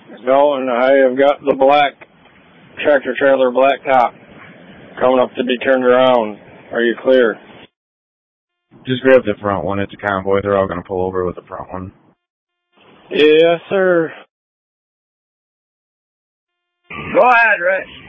No, and I have got the black tractor trailer black top coming up to be turned around. Are you clear? Just grab the front one. It's a convoy. They're all going to pull over with the front one. Yes, sir. Go ahead, Rich.